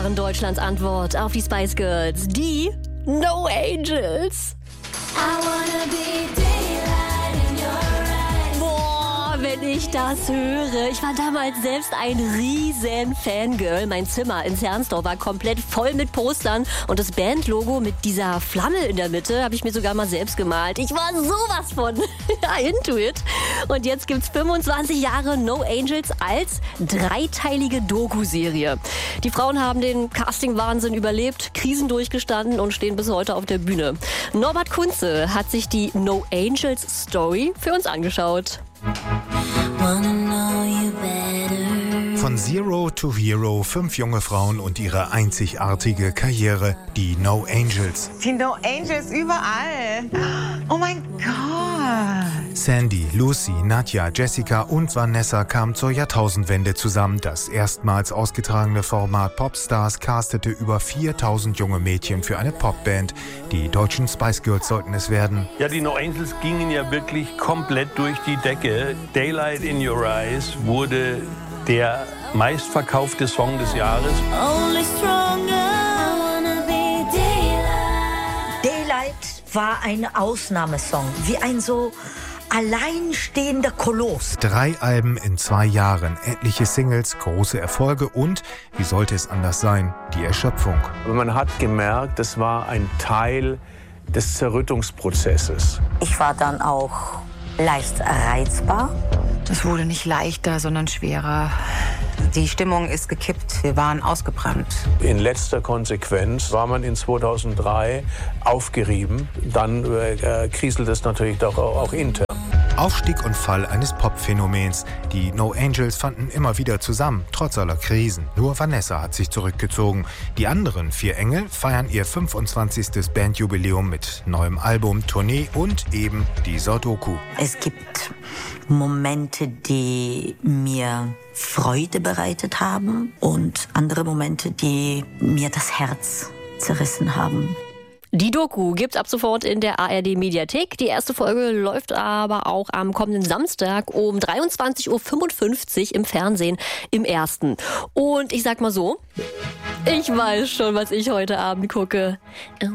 Deutschlands Antwort auf die Spice Girls, die No Angels. I wanna be daylight in your eyes. Boah, wenn ich das höre. Ich war damals selbst ein riesen Fangirl. Mein Zimmer in Zernsdorf war komplett voll mit Postern und das Bandlogo mit dieser Flamme in der Mitte habe ich mir sogar mal selbst gemalt. Ich war sowas von into it. Und jetzt gibt's 25 Jahre No Angels als dreiteilige Doku-Serie. Die Frauen haben den Casting-Wahnsinn überlebt, Krisen durchgestanden und stehen bis heute auf der Bühne. Norbert Kunze hat sich die No Angels Story für uns angeschaut. Wanna know you better. Von Zero to Hero, 5 junge Frauen und ihre einzigartige Karriere, die No Angels. Die No Angels überall. Oh mein Gott. Sandy, Lucy, Nadja, Jessica und Vanessa kamen zur Jahrtausendwende zusammen. Das erstmals ausgetragene Format Popstars castete über 4000 junge Mädchen für eine Popband. Die deutschen Spice Girls sollten es werden. Ja, die No Angels gingen ja wirklich komplett durch die Decke. Daylight in Your Eyes wurde der meistverkaufte Song des Jahres. Only stronger. I wanna be daylight. Daylight war ein Ausnahmesong, wie ein so alleinstehender Koloss. 3 Alben in 2 Jahren, etliche Singles, große Erfolge und, wie sollte es anders sein, die Erschöpfung. Aber man hat gemerkt, das war ein Teil des Zerrüttungsprozesses. Ich war dann auch leicht reizbar. Es wurde nicht leichter, sondern schwerer. Die Stimmung ist gekippt. Wir waren ausgebrannt. In letzter Konsequenz war man in 2003 aufgerieben. Dann kriselt es natürlich doch auch intern. Aufstieg und Fall eines Pop-Phänomens. Die No Angels fanden immer wieder zusammen, trotz aller Krisen. Nur Vanessa hat sich zurückgezogen. Die anderen 4 Engel feiern ihr 25. Bandjubiläum mit neuem Album, Tournee und eben dieser Doku. Es gibt Momente, die mir Freude bereitet haben und andere Momente, die mir das Herz zerrissen haben. Die Doku gibt's ab sofort in der ARD-Mediathek. Die erste Folge läuft aber auch am kommenden Samstag um 23.55 Uhr im Fernsehen im Ersten. Und ich sag mal so, ich weiß schon, was ich heute Abend gucke.